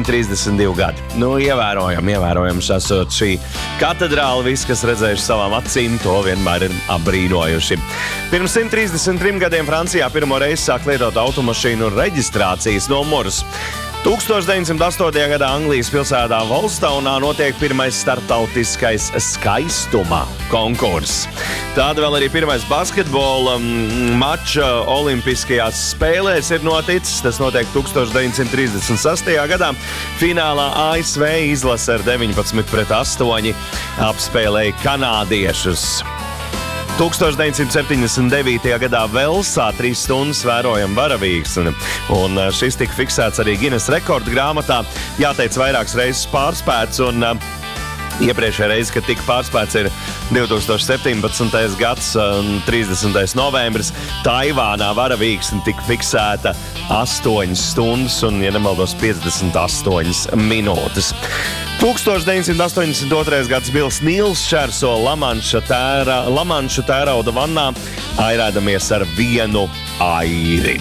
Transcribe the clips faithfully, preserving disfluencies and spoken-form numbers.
simt trīsdesmit divi gadi. Nu, ievērojam, ievērojam šasot šī katedrāla. Visi, kas redzējuši savām acīm, to vienmēr ir apbrīnojuši. Pirms simt trīsdesmit trim gadiem Francijā pirmo reizi sāk lietot automašīnu reģistrācijas numurus. tūkstoš deviņsimt astotajā gadā Anglijas pilsētā Volstaunā notiek pirmais starptautiskais skaistuma konkurss. Tāda vēl arī pirmais basketbola mačs Olimpiskajās spēlēs ir noticis. Tas notiek tūkstoš deviņsimt trīsdesmit sastajā gadā. Finālā A S V izlase ar deviņpadsmit pret astoņi apspēlēja kanādiešus. tūkstoš deviņsimt septiņdesmit devītajā gadā Velsā trīs stundas vērojam varavīksni, un šis tika fiksēts arī Guinness rekordu grāmatā. Jāteic, vairākas reizes pārspēts, un uh, iepriekšējā reize, kad tika pārspēts, ir divi tūkstoši septiņpadsmitais gads, trīsdesmitais novembris. Taivānā varavīksni tika fiksēta astoņas stundas un, ja nemaldos, piecdesmit astoņas minūtes. tūkstoš deviņsimt astoņdesmit otrais gads Bils Nīls šķērso Lamanša tēra, Lamanšu tērauda vannā, airēdamies ar vienu airi.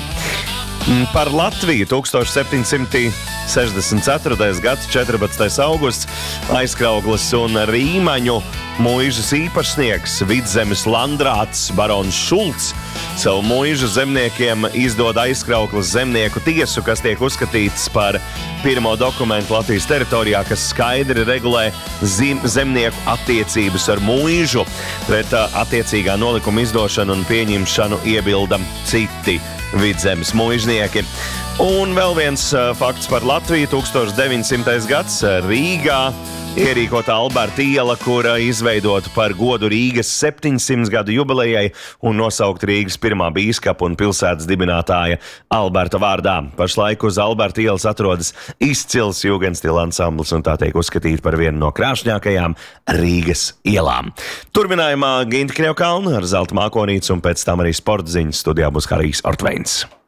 Par Latviju tūkstoš septiņsimt sešdesmit ceturtais gads, četrpadsmitais augusts, Aizkraugles un Rīmaņu muižas īpašnieks, Vidzemes landrāts barons Šulcs savu muižu zemniekiem izdod Aizkraugles zemnieku tiesu, kas tiek uzskatīts par pirmo dokumentu Latvijas teritorijā, kas skaidri regulē zem, zemnieku attiecības ar muižu. Pret attiecīgā nolikuma izdošanu un pieņemšanu iebilda citi Vidzemes muižnieki. Un vēl viens uh, fakts par Latviju. tūkstoš deviņsimtais gads Rīgā ierīkota Alberta iela, kura izveidota par godu Rīgas septiņsimt gadu jubilejai un nosaukt Rīgas pirmā bīskapa un pilsētas dibinātāja Alberta vārdā. Pašlaik uz Alberta ielas atrodas izcils jūgenstila ansamblis un tā tiek uzskatīta par vienu no krāšņākajām Rīgas ielām. Turpinājumā Ginta Kņevkalna ar zelta mākonītes un pēc tam arī sporta ziņas. Studijā būs Harijs Ortveins.